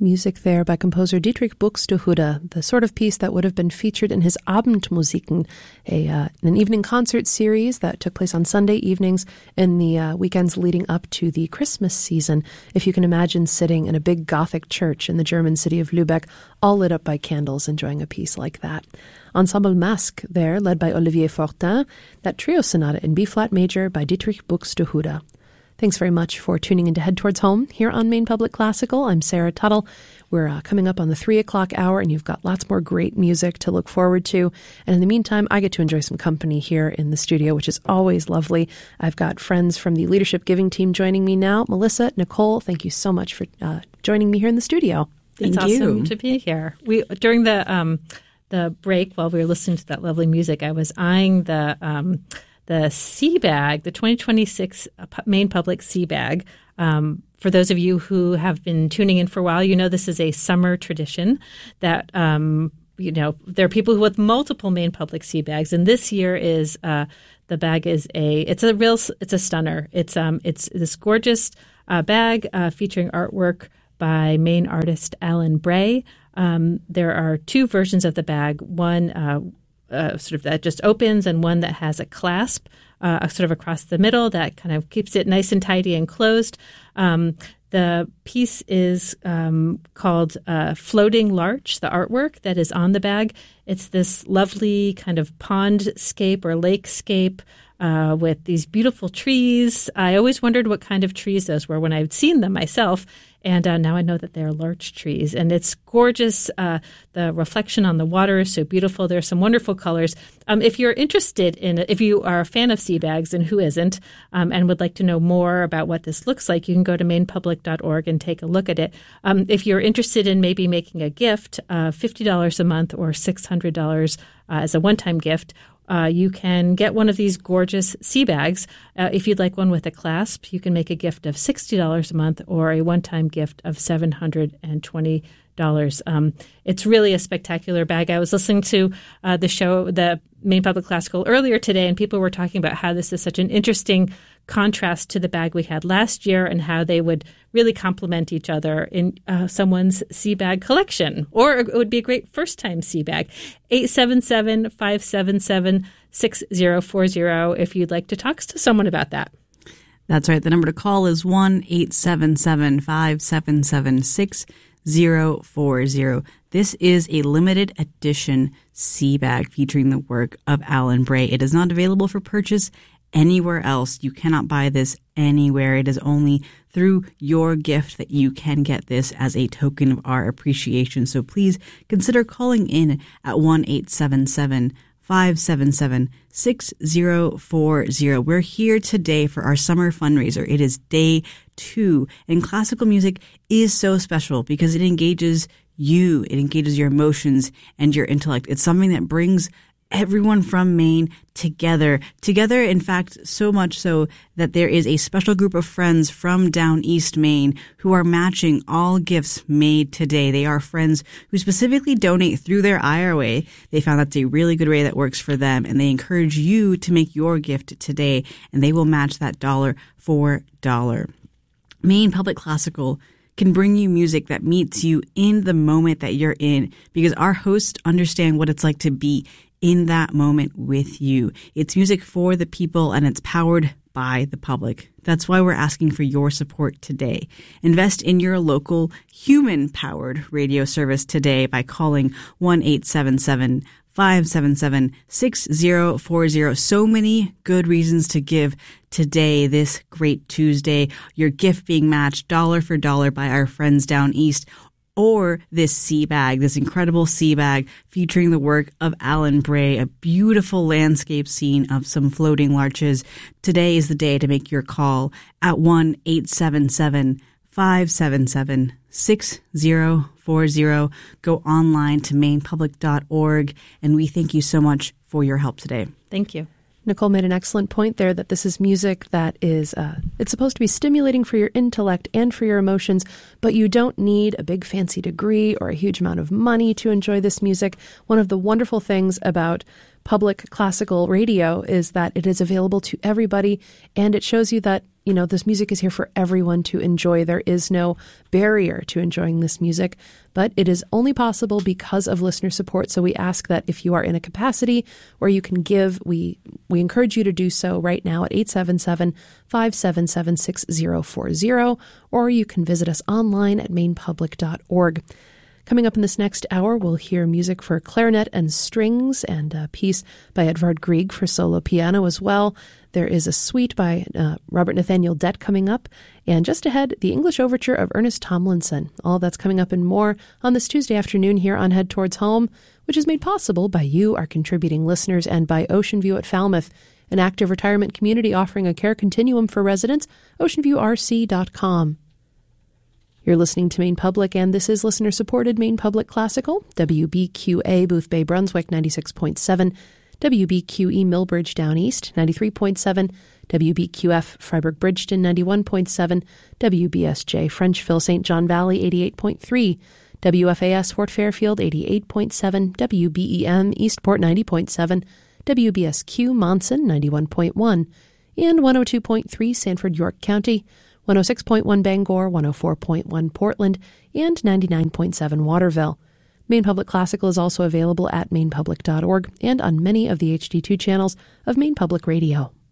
Music there by composer Dietrich Buxtehude, the sort of piece that would have been featured in his Abendmusiken, an evening concert series that took place on Sunday evenings in the weekends leading up to the Christmas season. If you can imagine sitting in a big Gothic church in the German city of Lübeck, all lit up by candles, enjoying a piece like that. Ensemble Masque there, led by Olivier Fortin, that trio sonata in B-flat major by Dietrich Buxtehude. Thanks very much for tuning in to Head Towards Home here on Maine Public Classical. I'm Sarah Tuttle. We're coming up on the 3 o'clock hour, and you've got lots more great music to look forward to. And in the meantime, I get to enjoy some company here in the studio, which is always lovely. I've got friends from the Leadership Giving team joining me now. Melissa, Nicole, thank you so much for joining me here in the studio. It's awesome to be here. During the break, while we were listening to that lovely music, I was eyeing the Seabag, the 2026 Maine Public Seabag. For those of you who have been tuning in for a while, you know this is a summer tradition that, there are people who with multiple Maine Public Seabags. And this year is the bag is it's a stunner. It's this gorgeous bag featuring artwork by Maine artist Alan Bray. There are two versions of the bag, one sort of that just opens and one that has a clasp sort of across the middle that kind of keeps it nice and tidy and closed. The piece is called Floating Larch, the artwork that is on the bag. It's this lovely kind of pondscape or lakescape with these beautiful trees. I always wondered what kind of trees those were when I'd seen them myself. And now I know that they're larch trees. And it's gorgeous. The reflection on the water is so beautiful. There are some wonderful colors. If you're interested if you are a fan of sea bags, and who isn't, and would like to know more about what this looks like, you can go to mainepublic.org and take a look at it. If you're interested in maybe making a gift, $50 a month or $600 as a one-time gift, you can get one of these gorgeous sea bags. If you'd like one with a clasp, you can make a gift of $60 a month or a one-time gift of $720. It's really a spectacular bag. I was listening to the Maine Public Classical earlier today, and people were talking about how this is such an interesting contrast to the bag we had last year and how they would really complement each other in someone's sea bag collection. Or it would be a great first-time sea bag. 877-577-6040 if you'd like to talk to someone about that. That's right. The number to call is 1-877-577-6040. This is a limited edition sea bag featuring the work of Alan Bray. It is not available for purchase anywhere else. You cannot buy this anywhere. It is only through your gift that you can get this as a token of our appreciation. So please consider calling in at 1-877-577-6040. We're here today for our summer fundraiser. It is day 2, and classical music is so special because it engages you. It engages your emotions and your intellect. It's something that brings everyone from Maine together, in fact, so much so that there is a special group of friends from down East Maine who are matching all gifts made today. They are friends who specifically donate through their IRA. They found that's a really good way that works for them, and they encourage you to make your gift today, and they will match that dollar for dollar. Maine Public Classical can bring you music that meets you in the moment that you're in, because our hosts understand what it's like to be in that moment with you. It's music for the people, and it's powered by the public. That's why we're asking for your support today. Invest in your local human-powered radio service today by calling 1-877-577-6040. So many good reasons to give today, this great Tuesday. Your gift being matched dollar for dollar by our friends down east, or this sea bag, this incredible sea bag featuring the work of Alan Bray, a beautiful landscape scene of some floating larches. Today is the day to make your call at 1-877-577-6040. Go online to mainepublic.org, and we thank you so much for your help today. Thank you. Nicole made an excellent point there that this is music that is, it's supposed to be stimulating for your intellect and for your emotions, but you don't need a big fancy degree or a huge amount of money to enjoy this music. One of the wonderful things about public classical radio is that it is available to everybody, and it shows you that this music is here for everyone to enjoy. There is no barrier to enjoying this music, but it is only possible because of listener support. So we ask that if you are in a capacity where you can give, we encourage you to do so right now at 877-577-6040, or you can visit us online at mainpublic.org. Coming up in this next hour, we'll hear music for clarinet and strings and a piece by Edvard Grieg for solo piano as well. There is a suite by Robert Nathaniel Dett coming up. And just ahead, the English Overture of Ernest Tomlinson. All that's coming up and more on this Tuesday afternoon here on Head Towards Home, which is made possible by you, our contributing listeners, and by Ocean View at Falmouth, an active retirement community offering a care continuum for residents, oceanviewrc.com. You're listening to Maine Public, and this is listener-supported Maine Public Classical, WBQA Boothbay Brunswick 96.7, WBQE Millbridge Down East 93.7, WBQF Freiburg Bridgeton 91.7, WBSJ Frenchville St. John Valley 88.3, WFAS Fort Fairfield 88.7, WBEM Eastport 90.7, WBSQ Monson 91.1, and 102.3 Sanford York County, 106.1 Bangor, 104.1 Portland, and 99.7 Waterville. Maine Public Classical is also available at mainpublic.org and on many of the HD2 channels of Maine Public Radio.